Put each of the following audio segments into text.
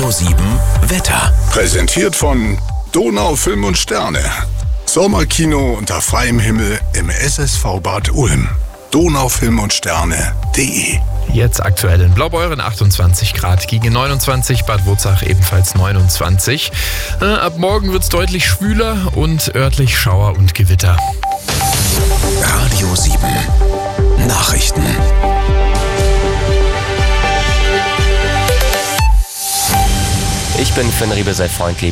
Radio 7 Wetter. Präsentiert von Donau Film und Sterne. Sommerkino unter freiem Himmel im SSV Bad Ulm. donaufilmundsterne.de. Jetzt aktuell in Blaubeuren 28 Grad, gegen 29, Bad Wurzach ebenfalls 29. Ab morgen wird es deutlich schwüler und örtlich Schauer und Gewitter. Radio 7 Nachrichten. Ich bin Finn Riebesel-Freundlieb.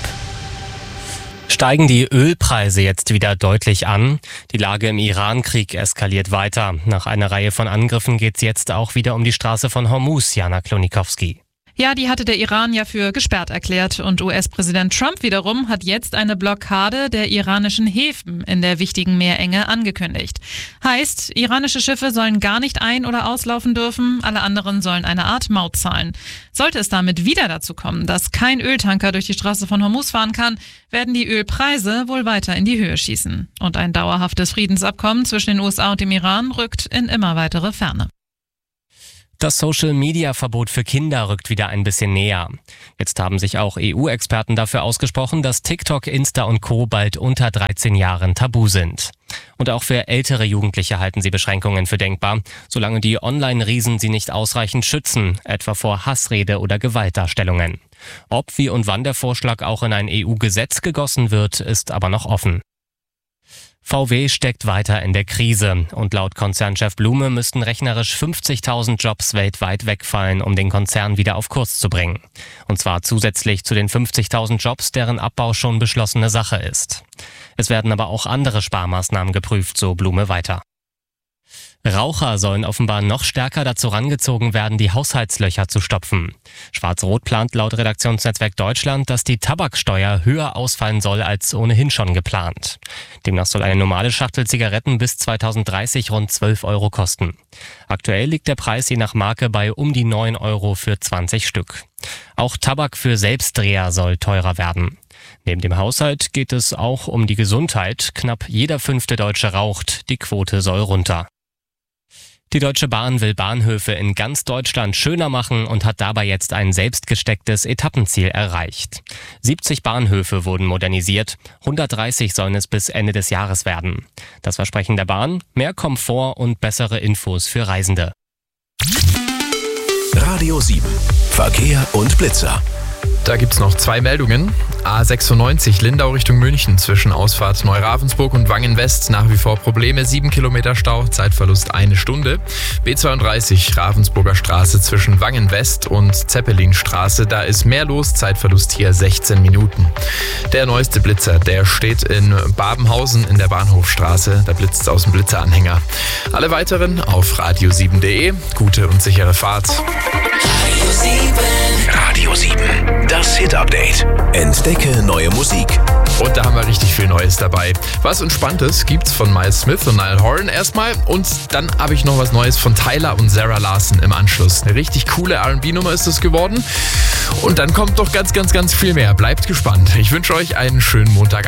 Steigen die Ölpreise jetzt wieder deutlich an? Die Lage im Iran-Krieg eskaliert weiter. Nach einer Reihe von Angriffen geht es jetzt auch wieder um die Straße von Hormuz, Jana Klonikowski. Ja, die hatte der Iran ja für gesperrt erklärt und US-Präsident Trump wiederum hat jetzt eine Blockade der iranischen Häfen in der wichtigen Meerenge angekündigt. Heißt, iranische Schiffe sollen gar nicht ein- oder auslaufen dürfen, alle anderen sollen eine Art Maut zahlen. Sollte es damit wieder dazu kommen, dass kein Öltanker durch die Straße von Hormuz fahren kann, werden die Ölpreise wohl weiter in die Höhe schießen. Und ein dauerhaftes Friedensabkommen zwischen den USA und dem Iran rückt in immer weitere Ferne. Das Social-Media-Verbot für Kinder rückt wieder ein bisschen näher. Jetzt haben sich auch EU-Experten dafür ausgesprochen, dass TikTok, Insta und Co. bald unter 13 Jahren tabu sind. Und auch für ältere Jugendliche halten sie Beschränkungen für denkbar, solange die Online-Riesen sie nicht ausreichend schützen, etwa vor Hassrede oder Gewaltdarstellungen. Ob, wie und wann der Vorschlag auch in ein EU-Gesetz gegossen wird, ist aber noch offen. VW steckt weiter in der Krise und laut Konzernchef Blume müssten rechnerisch 50.000 Jobs weltweit wegfallen, um den Konzern wieder auf Kurs zu bringen. Und zwar zusätzlich zu den 50.000 Jobs, deren Abbau schon beschlossene Sache ist. Es werden aber auch andere Sparmaßnahmen geprüft, so Blume weiter. Raucher sollen offenbar noch stärker dazu rangezogen werden, die Haushaltslöcher zu stopfen. Schwarz-Rot plant laut Redaktionsnetzwerk Deutschland, dass die Tabaksteuer höher ausfallen soll als ohnehin schon geplant. Demnach soll eine normale Schachtel Zigaretten bis 2030 rund 12 Euro kosten. Aktuell liegt der Preis je nach Marke bei um die 9 Euro für 20 Stück. Auch Tabak für Selbstdreher soll teurer werden. Neben dem Haushalt geht es auch um die Gesundheit. Knapp jeder 5. Deutsche raucht. Die Quote soll runter. Die Deutsche Bahn will Bahnhöfe in ganz Deutschland schöner machen und hat dabei jetzt ein selbst gestecktes Etappenziel erreicht. 70 Bahnhöfe wurden modernisiert, 130 sollen es bis Ende des Jahres werden. Das Versprechen der Bahn: mehr Komfort und bessere Infos für Reisende. Radio 7 Verkehr und Blitzer. Da gibt's noch 2 Meldungen. A96 Lindau Richtung München zwischen Ausfahrt Neuravensburg und Wangen West nach wie vor Probleme, 7 Kilometer Stau, Zeitverlust 1 Stunde. B32 Ravensburger Straße zwischen Wangen West und Zeppelinstraße, da ist mehr los, Zeitverlust hier 16 Minuten. Der neueste Blitzer, der steht in Babenhausen in der Bahnhofstraße, da blitzt's aus dem Blitzeranhänger. Alle weiteren auf radio7.de. Gute und sichere Fahrt. Radio 7, das Hit-Update. Entdecke neue Musik. Und da haben wir richtig viel Neues dabei. Was Entspanntes gibt's von Miles Smith und Niall Horan erstmal. Und dann habe ich noch was Neues von Tyler und Sarah Larson im Anschluss. Eine richtig coole R&B-Nummer ist es geworden. Und dann kommt doch ganz, ganz, ganz viel mehr. Bleibt gespannt. Ich wünsche euch einen schönen Montag.